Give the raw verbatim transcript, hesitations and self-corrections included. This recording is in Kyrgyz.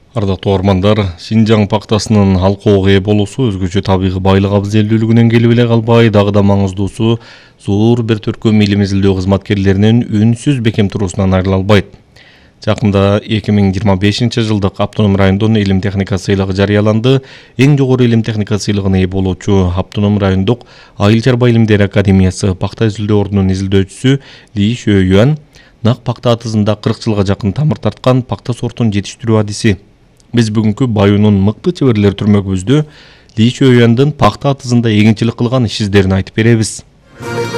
Ардактуу ормандар, Шинжаң пактасынын алкоого ээ болуусу өзгөчө табигый байлык абзелдүүлүгүнөн келип эле калбай, дагы да маңыздуусу зор бир төркүм илим изилдөө кызматкерлеринин үнсүз бекем туруусунан айрыла албайт. Жакында эки миң жыйырма бешинчи жылдык автоном райондун илим техника сыйлыгы жарыяланды. Эң жогору илим техника сыйлыгына ээ болуучу автоном райондук Айыл чарба илимдери академиясы пакта изилдөө ордунун изилдөөчүсү Ли Шөюан нак пакта атызында кырк жылга жакын тамыр тарткан пакта сортун жетиштирүү адиси. Биз бүгүнкү Баюунун мыкты чеберлер түрмөгүбүздө Ли Шөюандын пакта атызында эгинчилик кылган иш издерин айтып беребиз.